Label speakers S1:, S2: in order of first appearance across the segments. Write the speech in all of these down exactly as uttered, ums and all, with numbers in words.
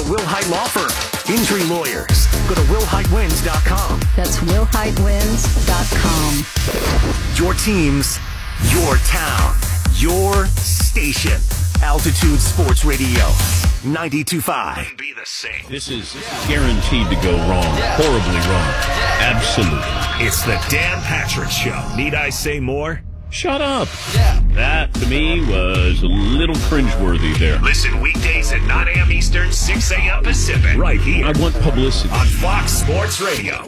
S1: the Wilhite Law Firm. Injury lawyers. Go to wilhite wins dot com.
S2: That's wilhite wins dot com.
S1: Your teams, your town, your station. Altitude Sports Radio. ninety-two point five. Be the same.
S3: This is guaranteed to go wrong. Horribly wrong. Absolutely.
S1: It's the Dan Patrick Show. Need I say more?
S3: Shut up. Yeah. That, to me, was a little cringeworthy there.
S1: Listen weekdays at nine a.m. Eastern, six a.m. Pacific. Right here.
S3: I want publicity.
S1: On Fox Sports Radio.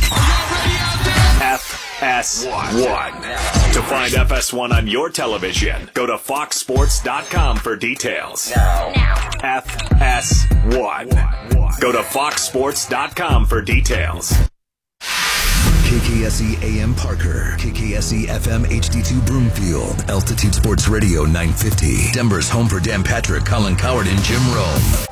S1: F S one. To find F S one on your television, go to fox sports dot com for details.
S4: Now. Now.
S1: F S one. Go to fox sports dot com for details.
S5: K K S E A M Parker, K K S E F M H D two Broomfield, Altitude Sports Radio nine fifty, Denver's home for Dan Patrick, Colin Coward, and Jim Rome.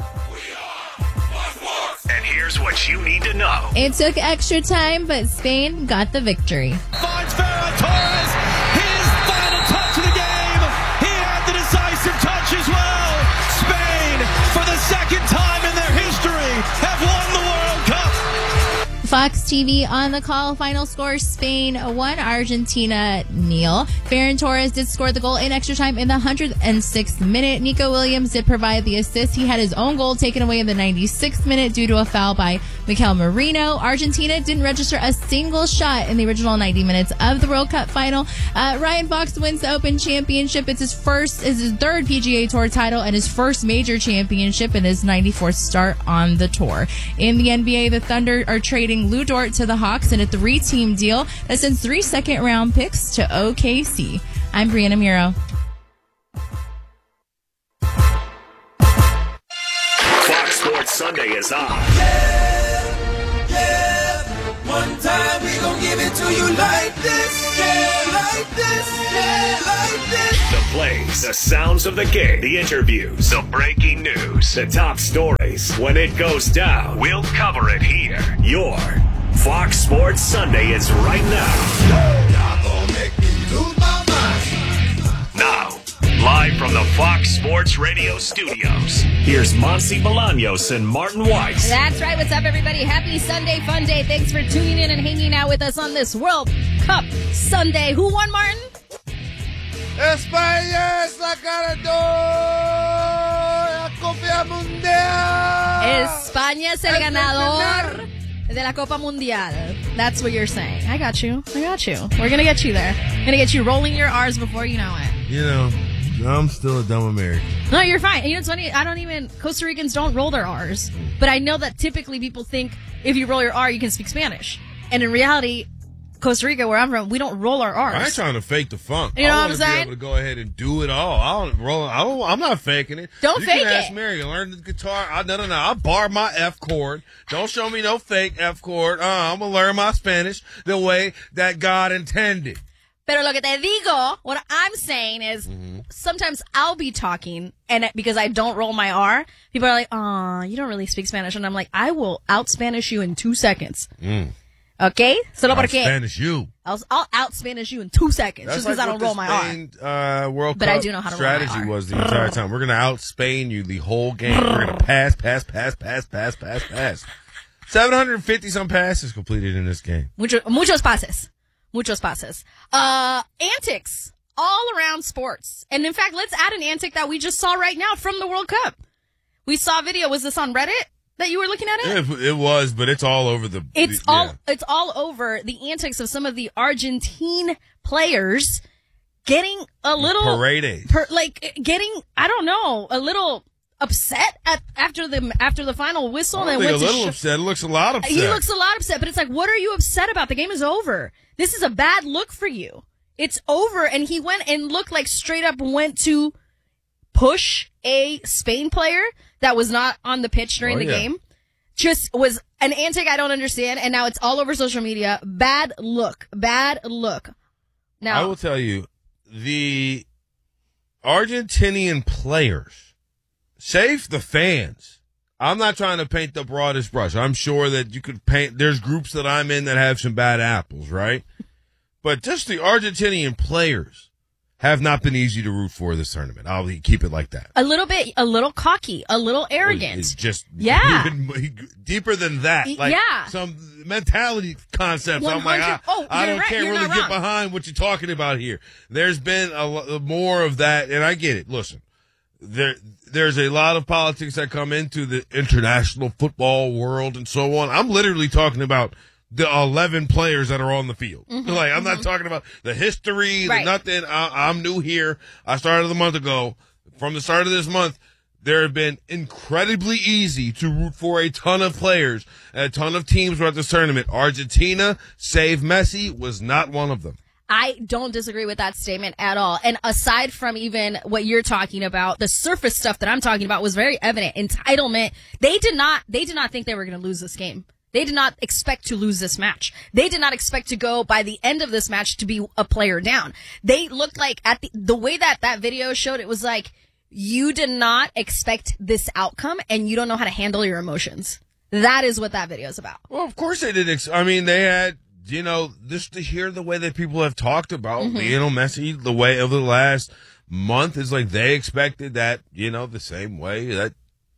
S1: And here's what you need to know.
S6: It took extra time, but Spain got the victory.
S7: Finds Ferran Torres, his final touch of the game. He had the decisive touch as well. Spain, for the second time in their history, have won the World Cup.
S6: Fox T V on the call. Final score, Spain one, Argentina nil. Ferran Torres did score the goal in extra time in the one hundred sixth minute. Nico Williams did provide the assist. He had his own goal taken away in the ninety-sixth minute due to a foul by Mikel Merino. Argentina didn't register a single shot in the original ninety minutes of the World Cup final. Uh, Ryan Fox wins the Open Championship. It's his first, is his third P G A Tour title and his first major championship in his ninety-fourth start on the tour. In the N B A, the Thunder are trading Lou Dort to the Hawks in a three-team deal that sends three second-round picks to O K C. I'm Brianna Muro.
S1: Fox Sports Sunday is on.
S8: Yeah, yeah. One time we gon' give it to you like this. Yeah, like this. Yeah, like this.
S1: The plays, the sounds of the game, the interviews, the breaking news, the top stories. When it goes down, we'll cover it here. Your Fox Sports Sunday is right now.
S8: Y'all gon' make me lose my mind.
S1: Now, live from the Fox Sports Radio studios, here's Monsi Bolaños and Martin Weiss.
S9: That's right. What's up, everybody? Happy Sunday, fun day. Thanks for tuning in and hanging out with us on this World Cup Sunday. Who won, Martin?
S10: España es la ganadora de la Copa Mundial.
S9: España es el ganador de la Copa Mundial. That's what you're saying. I got you. I got you. We're going to get you there. Going to get you rolling your R's before you know it.
S10: You know, I'm still a dumb American.
S9: No, you're fine. And you know, it's funny. I don't even, Costa Ricans don't roll their R's. But I know that typically people think if you roll your R, you can speak Spanish. And in reality, Costa Rica, where I'm from, we don't roll our R's.
S10: I ain't trying to fake the funk.
S9: You know
S10: I
S9: what I'm saying?
S10: I want to be able to go ahead and do it all. I don't roll. I don't, I'm not faking it.
S9: Don't
S10: you
S9: fake
S10: can ask
S9: it.
S10: Mary. Learn the guitar. I, no, no, no. I bar my F chord. Don't show me no fake F chord. Uh, I'm gonna learn my Spanish the way that God intended.
S9: Pero lo que te digo, what I'm saying is, mm-hmm. sometimes I'll be talking, and because I don't roll my R, people are like, "Aw, you don't really speak Spanish," and I'm like, "I will out Spanish you in two seconds." Mm. Okay? Solo
S10: I'll
S9: porque
S10: Spanish you.
S9: I'll, I'll out Spanish you in two seconds
S10: That's
S9: just because
S10: like
S9: I don't roll my
S10: Spain,
S9: R.
S10: Uh, World
S9: but
S10: Cup
S9: I do know how to roll my
S10: strategy
S9: R.
S10: was the entire time. We're going to out Spain you the whole game. We're going to pass, pass, pass, pass, pass, pass, pass. seven hundred fifty some passes completed in this game.
S9: Mucho, muchos pases. Muchos pases. Uh, antics all around sports. And in fact, let's add an antic that we just saw right now from the World Cup. We saw a video. Was this on Reddit that you were looking at it?
S10: It, it was, but it's all over the...
S9: It's
S10: the,
S9: all
S10: yeah.
S9: It's all over the antics of some of the Argentine players getting a little...
S10: Parades.
S9: Per, like, getting, I don't know, a little... upset at, after the after the final whistle.
S10: I
S9: and
S10: think
S9: went
S10: a
S9: to
S10: little
S9: sh-
S10: upset. It looks a lot upset.
S9: He looks a lot upset, but it's like, what are you upset about? The game is over. This is a bad look for you. It's over, and he went and looked like straight up went to push a Spain player that was not on the pitch during
S10: oh,
S9: the
S10: yeah.
S9: game. Just was an antic I don't understand, and now it's all over social media. Bad look. Bad look. Now
S10: I will tell you, the Argentinian players, save the fans. I'm not trying to paint the broadest brush. I'm sure that you could paint, there's groups that I'm in that have some bad apples, right? But just the Argentinian players have not been easy to root for this tournament. I'll keep it like that.
S9: A little bit, a little cocky, a little arrogant.
S10: It's just
S9: yeah.
S10: even deeper than that. Like
S9: yeah.
S10: some mentality concepts. I'm like, I,
S9: oh,
S10: I don't
S9: right.
S10: can't
S9: you're
S10: really
S9: not
S10: get
S9: wrong.
S10: behind what you're talking about here. There's been a lo- more of that, and I get it. Listen, there there's a lot of politics that come into the international football world and so on. I'm literally talking about the eleven players that are on the field.
S9: Mm-hmm,
S10: like, I'm
S9: mm-hmm.
S10: not talking about the history,
S9: right.
S10: the nothing. I, I'm new here. I started a month ago. From the start of this month, there have been incredibly easy to root for a ton of players, a ton of teams throughout this tournament. Argentina, save Messi, was not one of them.
S9: I don't disagree with that statement at all. And aside from even what you're talking about, the surface stuff that I'm talking about was very evident. Entitlement. They did not, they did not think they were going to lose this game. They did not expect to lose this match. They did not expect to go by the end of this match to be a player down. They looked like at the, the way that that video showed, it was like, you did not expect this outcome and you don't know how to handle your emotions. That is what that video is about.
S10: Well, of course they did. Ex- I mean, they had, you know, just to hear the way that people have talked about
S9: Mm-hmm.
S10: Lionel Messi, the way of the last month is like they expected that, you know, the same way that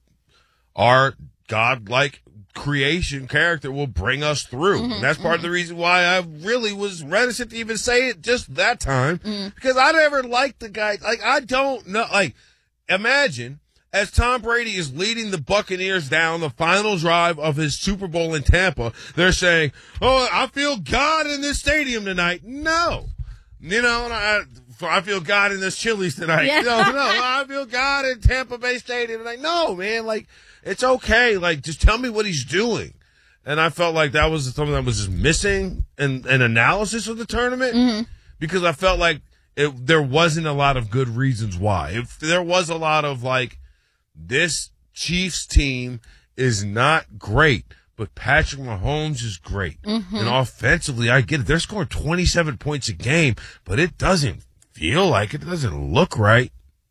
S10: our godlike creation character will bring us through.
S9: Mm-hmm,
S10: and that's part
S9: mm-hmm.
S10: of the reason why I really was reticent to even say it just that time, mm-hmm. because I never liked the guy. Like, I don't know. Like, imagine as Tom Brady is leading the Buccaneers down the final drive of his Super Bowl in Tampa, they're saying, oh, I feel God in this stadium tonight. No. You know, I, I feel God in this Chili's tonight.
S9: Yeah.
S10: No, no, I feel God in Tampa Bay Stadium tonight. No, man, like, it's okay. Like, just tell me what he's doing. And I felt like that was something that was just missing in an analysis of the tournament, mm-hmm. because I felt like it, there wasn't a lot of good reasons why. If there was a lot of like, this Chiefs team is not great, but Patrick Mahomes is great. Mm-hmm. And offensively, I get it. They're scoring twenty-seven points a game, but it doesn't feel like it. It doesn't look right.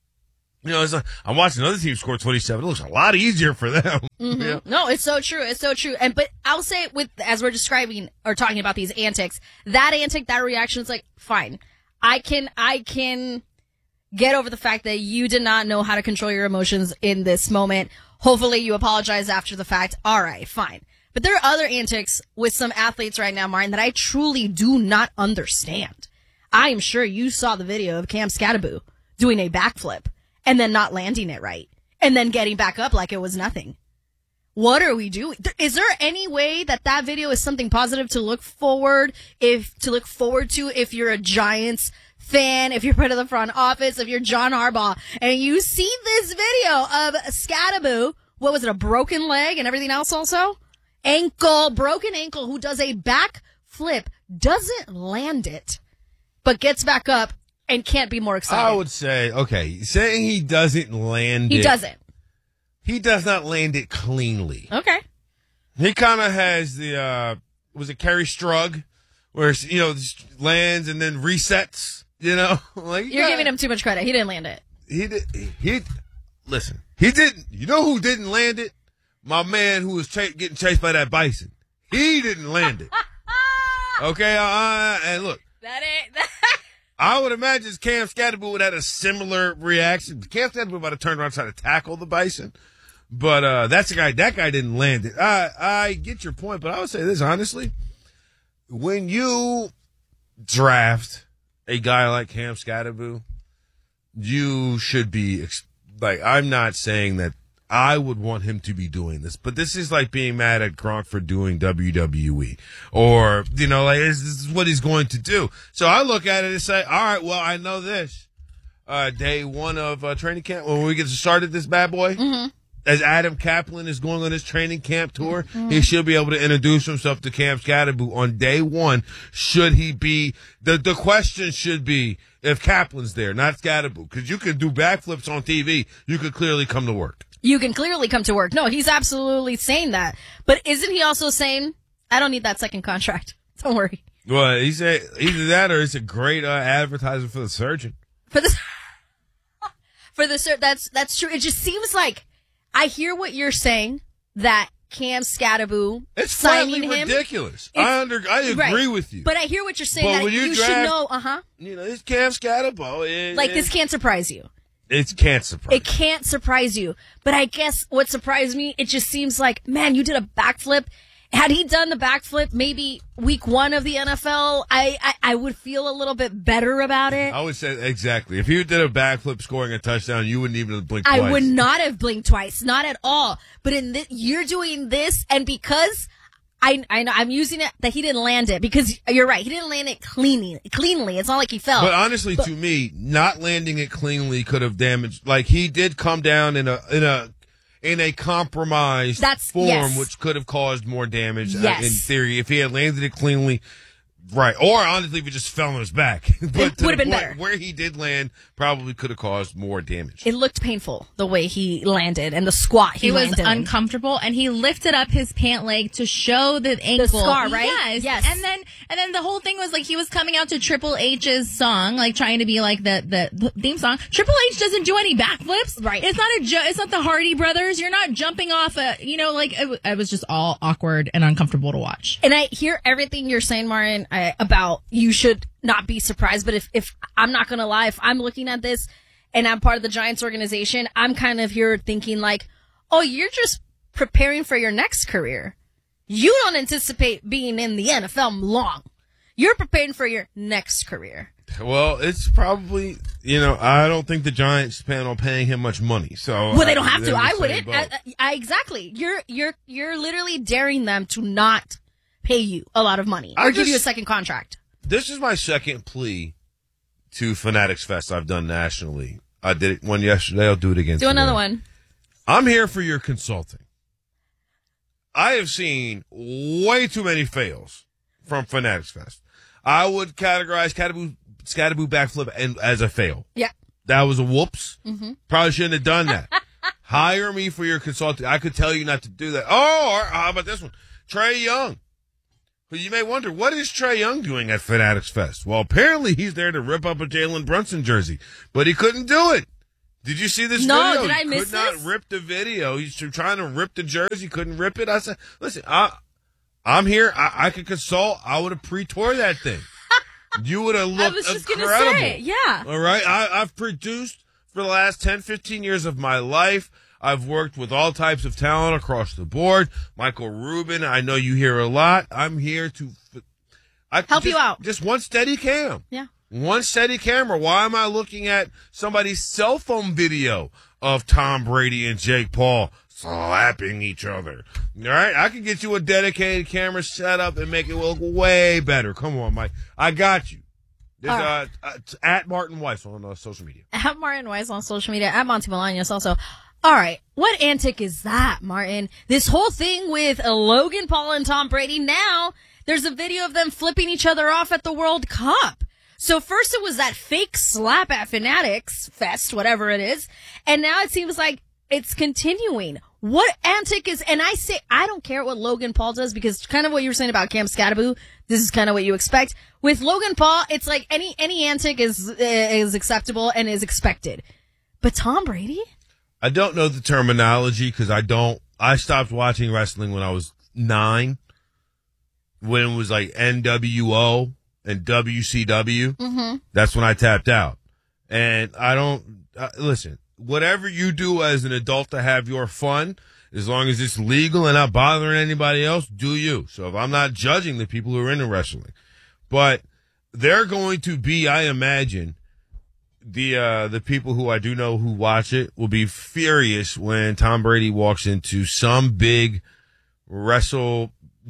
S10: You know, it's like, I'm watching other teams score twenty-seven. It looks a lot easier for them.
S9: Mm-hmm.
S10: You know?
S9: No, it's so true. It's so true. And but I'll say with as we're describing or talking about these antics, that antic, that reaction is like fine. I can I can get over the fact that you did not know how to control your emotions in this moment. Hopefully, you apologize after the fact. All right, fine. But there are other antics with some athletes right now, Martin, that I truly do not understand. I am sure you saw the video of Cam Scatterbo doing a backflip and then not landing it right, and then getting back up like it was nothing. What are we doing? Is there any way that that video is something positive to look forward, if to look forward to if you're a Giants fan, if you're part of the front office, if you're John Harbaugh, and you see this video of Scatterbo, what was it, a broken leg and everything else also? Ankle, broken ankle, who does a back flip, doesn't land it, but gets back up and can't be more excited.
S10: I would say, okay, saying he doesn't land
S9: he
S10: it.
S9: He doesn't.
S10: He does not land it cleanly.
S9: Okay.
S10: He kind of has the, uh, was it Kerry Strug, where, you know, just lands and then resets, you know? like
S9: You're gotta, giving him too much credit. He didn't land it.
S10: He did, he, listen, he didn't, you know who didn't land it? My man who was ch- getting chased by that bison. He didn't land it. Okay, uh, and look.
S9: That ain't, that.
S10: I would imagine Cam Scatterbo would have had a similar reaction. Cam Scatterbo might have turned around and tried to tackle the bison. But uh, that's the guy. That guy didn't land it. I I get your point, but I would say this honestly: when you draft a guy like Cam Scatterbo, you should be like. I'm not saying that I would want him to be doing this, but this is like being mad at Gronk for doing W W E, or you know, like this is what he's going to do. So I look at it and say, all right, well, I know this. Uh, day one of uh, training camp when we get started this bad boy. Mm-hmm. As Adam Kaplan is going on his training camp tour, mm-hmm. he should be able to introduce himself to Cam Scatterbo on day one. Should he be, the, the question should be if Kaplan's there, not Scatterbo. Because you can do backflips on T V. You could clearly come to work.
S9: You can clearly come to work. No, he's absolutely saying that. But isn't he also saying, I don't need that second contract. Don't worry.
S10: Well, he said either that or it's a great uh, advertisement for the surgeon.
S9: For the, for the, that's, that's true. It just seems like, I hear what you're saying, that Cam Scatterboo
S10: It's
S9: signing
S10: flatly
S9: him.
S10: ridiculous.
S9: It's-
S10: I under I agree
S9: right.
S10: with you.
S9: But I hear what you're saying.
S10: But
S9: That
S10: when
S9: you,
S10: you
S9: should
S10: draft-
S9: know. Uh huh.
S10: You know, it's Cam Scatterbo. It,
S9: Like
S10: it,
S9: this can't surprise you.
S10: It can't surprise.
S9: It can't surprise you. But I guess what surprised me, it just seems like, man, you did a backflip. Had he done the backflip maybe week one of the N F L, I, I, I would feel a little bit better about it.
S10: I would say exactly. If you did a backflip scoring a touchdown, you wouldn't even blink twice.
S9: I would not have blinked twice, not at all. But in this, you're doing this, and because I, I know I'm using it that he didn't land it, because you're right, he didn't land it cleanly. Cleanly, it's not like he fell.
S10: But honestly,
S9: But-
S10: to me, not landing it cleanly could have damaged. Like he did come down in a in a in a compromised
S9: That's-
S10: form,
S9: yes.
S10: which could have caused more damage. uh,
S9: Yes.
S10: in theory, if he had landed it cleanly. Right. Or honestly, if he just fell on his back. But
S9: It
S10: to
S9: would've
S10: the
S9: been
S10: point
S9: better.
S10: Where he did land probably could have caused more damage.
S9: It looked painful the way he landed and the squat he
S6: He was
S9: landed in.
S6: uncomfortable, and he lifted up his pant leg to show the ankle.
S9: scar, right?
S6: Yes.
S9: Yes.
S6: And then, and then the whole thing was like he was coming out to Triple H's song, like trying to be like the the, the theme song. Triple H doesn't do any backflips,
S9: Right.
S6: It's not a jo- It's not the Hardy Brothers. You're not jumping off a, you know, like it, w- it was just all awkward and uncomfortable to watch.
S9: And I hear everything you're saying, Martin, I, about you should not be surprised. But if, if I'm not going to lie, if I'm looking at this and I'm part of the Giants organization, I'm kind of here thinking like, oh, you're just preparing for your next career. You don't anticipate being in the N F L long. You're preparing for your next career.
S10: Well, it's probably, you know, I don't think the Giants plan on paying him much money. So
S9: Well, they don't have to.
S10: they're in the
S9: I
S10: same
S9: wouldn't.
S10: boat.
S9: I, I, exactly. You're you're you're literally daring them to not pay you a lot of money or
S10: I
S9: give you a
S10: just-
S9: second contract.
S10: This is my second plea to Fanatics Fest I've done nationally. I did it one yesterday. I'll do it again
S9: Do
S10: today.
S9: another one.
S10: I'm here for your consulting. I have seen way too many fails from Fanatics Fest. I would categorize Scatterboo, Scatterboo backflip and, as a fail.
S9: Yeah.
S10: That was a whoops.
S9: Mm-hmm.
S10: Probably shouldn't have done that. Hire me for your consulting. I could tell you not to do that. Oh, or how about this one? Trey Young. But you may wonder, what is Trey Young doing at Fanatics Fest? Well, apparently he's there to rip up a Jalen Brunson jersey, but he couldn't do it. Did you see this
S9: No,
S10: video?
S9: did I
S10: he
S9: miss
S10: could not
S9: this?
S10: rip the video. He's trying to rip the jersey, couldn't rip it. I said, listen, I, I'm here. I, I could consult. I would have pre-tore that thing. You would have
S9: I
S10: looked
S9: was just gonna
S10: incredible.
S9: say, yeah.
S10: All right. I, I've produced for the last ten, fifteen years of my life. I've worked with all types of talent across the board. Michael Rubin, I know you hear a lot. I'm here to I,
S9: Help
S10: just,
S9: you out.
S10: Just one steady cam.
S9: Yeah.
S10: One steady camera. Why am I looking at somebody's cell phone video of Tom Brady and Jake Paul slapping each other? All right. I can get you a dedicated camera set up and make it look way better. Come on, Mike. I got you. There's,
S9: All
S10: uh,
S9: right.
S10: uh, it's at Martin Weiss on uh, social media.
S9: At Martin Weiss on social media, at Monty Bolaños also. All right. What antic is that, Martin? This whole thing with uh, Logan Paul and Tom Brady. Now there's a video of them flipping each other off at the World Cup. So first it was that fake slap at Fanatics Fest, whatever it is. And now it seems like it's continuing. What antic is, and I say, I don't care what Logan Paul does, because kind of what you were saying about Cam Scatterboo, this is kind of what you expect. With Logan Paul, it's like any, any antic is, is acceptable and is expected. But Tom Brady?
S10: I don't know the terminology because I don't, I stopped watching wrestling when I was nine, when it was like N W O and W C W.
S9: Mm-hmm.
S10: That's when I tapped out. And I don't, uh, listen, whatever you do as an adult to have your fun, as long as it's legal and not bothering anybody else, do you. So if I'm not judging the people who are into wrestling, but they're going to be, I imagine, the uh, the people who I do know who watch it will be furious when Tom Brady walks into some big WrestleMania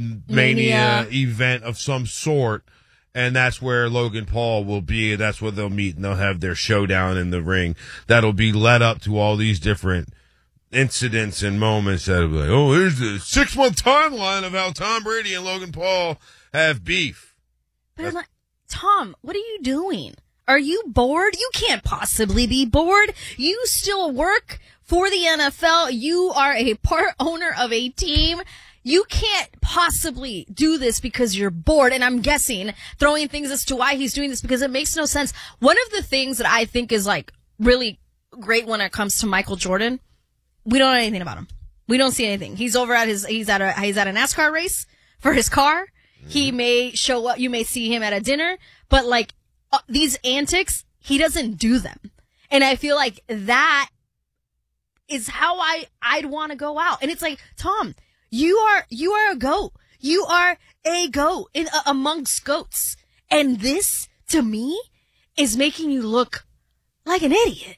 S9: Mania.
S10: event of some sort, and that's where Logan Paul will be. That's where they'll meet, and they'll have their showdown in the ring. That'll be led up to all these different incidents and moments that'll be like, oh, here's the six-month timeline of how Tom Brady and Logan Paul have beef.
S9: But I'm like, Tom, what are you doing? Are you bored? You can't possibly be bored. You still work for the N F L. You are a part owner of a team. You can't possibly do this because you're bored. And I'm guessing, throwing things as to why he's doing this, because it makes no sense. One of the things that I think is like really great when it comes to Michael Jordan, we don't know anything about him. We don't see anything. He's over at his, he's at a, he's at a NASCAR race for his car. Mm-hmm. He may show up, you may see him at a dinner, but like uh, these antics, he doesn't do them. And I feel like that is how I, I'd want to go out. And it's like, Tom, you are, you are a goat. You are a goat in, uh, amongst goats. And this, to me, is making you look like an idiot.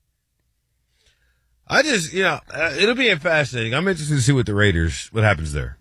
S10: I just, you know, uh, it'll be fascinating. I'm interested to see what the Raiders, what happens there.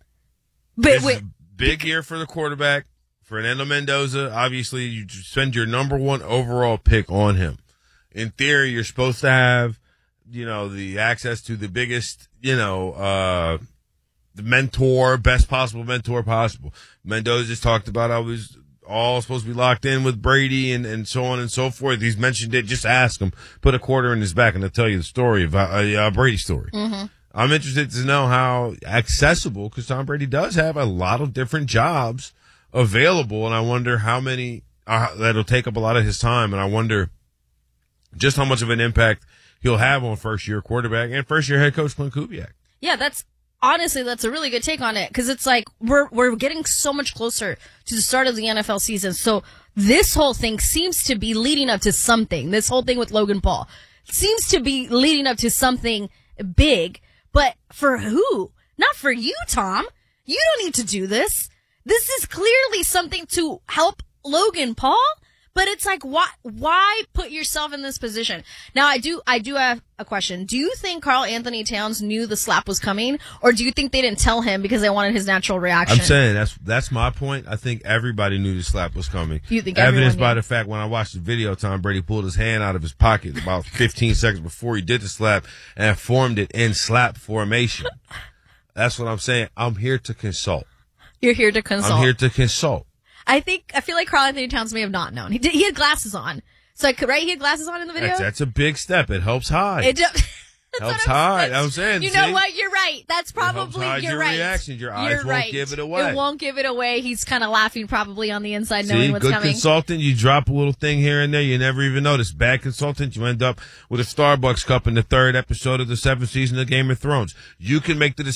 S9: But
S10: This
S9: wait,
S10: is a big year for the quarterback, Fernando Mendoza. Obviously, you spend your number one overall pick on him. In theory, you're supposed to have, you know, the access to the biggest, you know, uh, the mentor, best possible mentor possible. Mendoza just talked about I was all supposed to be locked in with Brady and, and so on and so forth. He's mentioned it. Just ask him. Put a quarter in his back and they'll tell you the story of uh, uh, Brady's story.
S9: Mm-hmm.
S10: I'm interested to know how accessible, because Tom Brady does have a lot of different jobs available, and I wonder how many uh, that'll take up a lot of his time, and I wonder just how much of an impact he'll have on first-year quarterback and first-year head coach Clint Kubiak.
S9: yeah, that's honestly, that's a really good take on it, because it's like we're we're getting so much closer to the start of the N F L season. So this whole thing seems to be leading up to something. This whole thing with Logan Paul seems to be leading up to something big. But for who? Not for you, Tom. You don't need to do this. This is clearly something to help Logan Paul. But it's like, why, why put yourself in this position? Now, I do, I do have a question. Do you think Karl Anthony Towns knew the slap was coming? Or do you think they didn't tell him because they wanted his natural reaction?
S10: I'm saying that's, that's my point. I think everybody knew the slap was coming.
S9: You think
S10: Evidenced
S9: everyone
S10: by
S9: knew?
S10: the fact when I watched the video, Tom Brady pulled his hand out of his pocket about fifteen seconds before he did the slap and formed it in slap formation. That's what I'm saying. I'm here to consult.
S9: You're here to consult.
S10: I'm here to consult.
S9: I think, I feel like Karl Anthony Towns may have not known. He did, he had glasses on. So, I could, right? He had glasses on in the video?
S10: That's, that's a big step. It helps hide.
S9: It just,
S10: helps hide. I'm saying.
S9: You know
S10: see?
S9: what? You're right. That's probably,
S10: hide
S9: you're
S10: your
S9: right.
S10: reactions. Your eyes
S9: you're
S10: won't
S9: right.
S10: give it away.
S9: It won't give it away. He's kind of laughing probably on the inside,
S10: See,
S9: knowing what's
S10: good
S9: coming.
S10: consultant, you drop a little thing here and there, you never even notice. Bad consultant, you end up with a Starbucks cup in the third episode of the seventh season of Game of Thrones. You can make the decision.